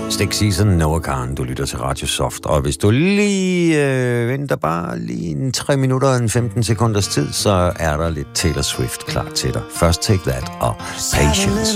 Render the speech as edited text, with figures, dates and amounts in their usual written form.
Stick Season, Noah Kahan, du lytter til Radio Soft. Og hvis du lige venter bare lige en 3 minutter og en 15 sekunders tid, så er der lidt Taylor Swift klar til dig. Først Take That og Patience.